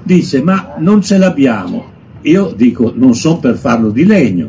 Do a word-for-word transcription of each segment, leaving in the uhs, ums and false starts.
dice ma non ce l'abbiamo. Io dico non sono per farlo di legno,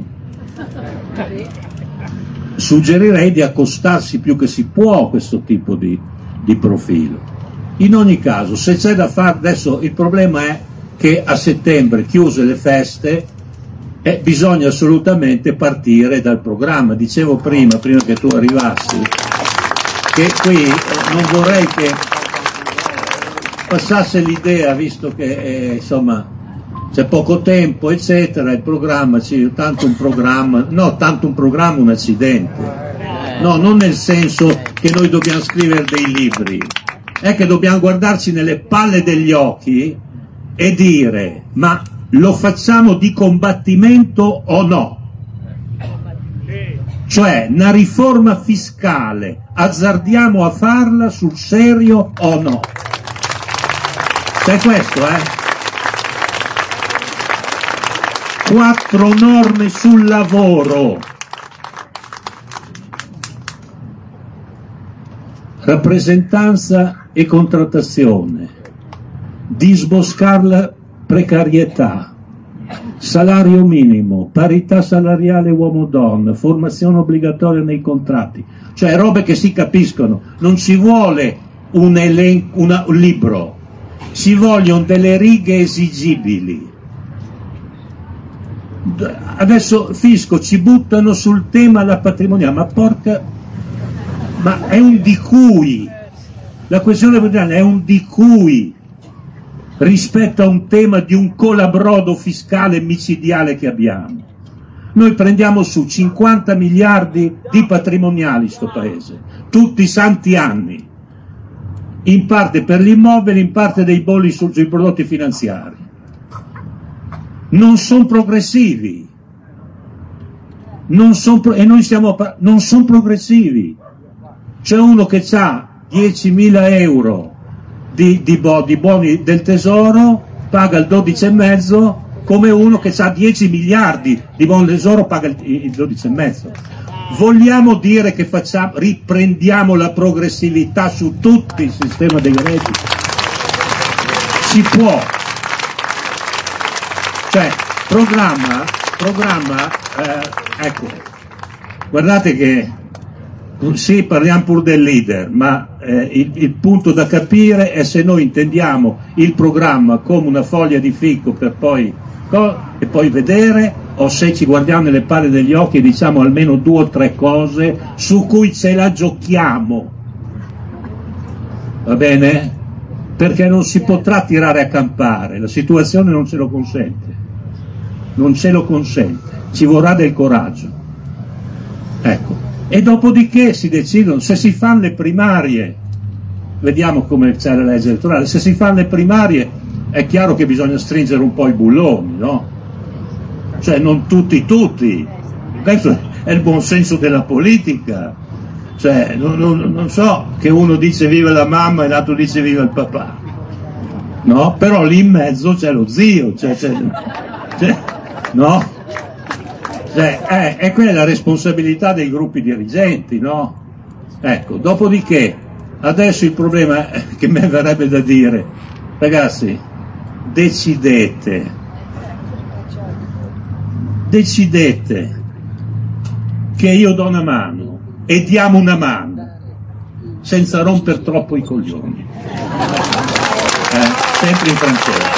suggerirei di accostarsi più che si può a questo tipo di, di profilo. In ogni caso, se c'è da fare, adesso il problema è che a settembre, chiuse le feste, eh, bisogna assolutamente partire dal programma. Dicevo prima, prima che tu arrivassi, che qui eh, non vorrei che passasse l'idea, visto che eh, insomma c'è poco tempo, eccetera, il programma, sì, tanto un programma, no, tanto un programma un accidente, no, non nel senso che noi dobbiamo scrivere dei libri, è che dobbiamo guardarci nelle palle degli occhi e dire, ma lo facciamo di combattimento o no? Cioè, una riforma fiscale, azzardiamo a farla sul serio o no? C'è questo, eh? Quattro norme sul lavoro, rappresentanza e contrattazione, disboscar la precarietà, salario minimo, parità salariale uomo-donna, formazione obbligatoria nei contratti, cioè robe che si capiscono. Non ci vuole un, elenco, una, un libro, ci vogliono delle righe esigibili. Adesso fisco ci buttano sul tema della patrimoniale, ma porca, ma è un di cui, la questione patrimoniale è un di cui rispetto a un tema di un colabrodo fiscale micidiale che abbiamo. Noi prendiamo su cinquanta miliardi di patrimoniali sto paese, tutti i santi anni, in parte per gli immobili, in parte dei bolli su, sui prodotti finanziari. Non sono progressivi, non son pro- e noi siamo non sono progressivi. C'è uno che ha diecimila euro di, di, bo- di buoni del tesoro, paga il dodici e mezzo, come uno che ha dieci miliardi di buoni del tesoro, paga il, il dodici e mezzo. Vogliamo dire che facciamo, riprendiamo la progressività su tutto il sistema dei redditi? Si può. Cioè, programma, programma, eh, ecco, guardate che, sì, parliamo pure del leader, ma eh, il, il punto da capire è se noi intendiamo il programma come una foglia di fico per poi, e poi vedere, o se ci guardiamo nelle palle degli occhi e diciamo almeno due o tre cose su cui ce la giochiamo, va bene? Perché non si potrà tirare a campare, la situazione non ce lo consente, non ce lo consente, ci vorrà del coraggio. Ecco, e dopodiché si decidono, se si fanno le primarie, vediamo come c'è la legge elettorale, se si fanno le primarie è chiaro che bisogna stringere un po' i bulloni, no? Cioè non tutti tutti, questo è il buon senso della politica. Cioè, non, non, non so che uno dice viva la mamma e l'altro dice viva il papà, no? Però lì in mezzo c'è lo zio, c'è, c'è, c'è, no? Cioè, è, è quella la responsabilità dei gruppi dirigenti, no? Ecco, dopodiché, adesso il problema è che me verrebbe da dire, ragazzi, decidete, decidete che io do una mano e diamo una mano senza romper troppo i coglioni, eh, sempre in francese.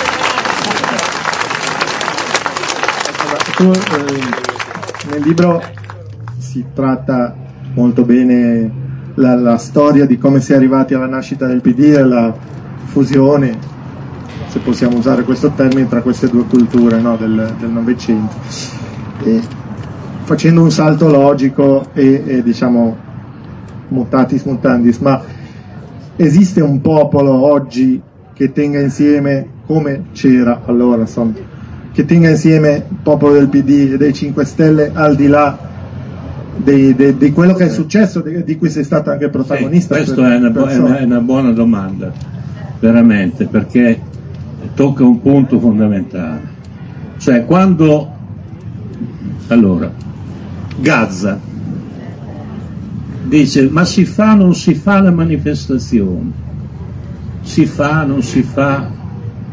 Tu, eh, nel libro si tratta molto bene la, la storia di come si è arrivati alla nascita del P D e alla fusione, se possiamo usare questo termine, tra queste due culture, no, del, del Novecento. E, facendo un salto logico e, e diciamo mutatis mutandis, ma esiste un popolo oggi che tenga insieme, come c'era allora, insomma, che tenga insieme il popolo del P D e dei cinque Stelle al di là di, di, di quello che è successo, di, di cui sei stato anche protagonista? Sì, questa è una, bu- è, una, è una buona domanda, veramente, perché tocca un punto fondamentale. Cioè, quando allora Gaza dice ma si fa o non si fa la manifestazione, si fa, non si fa,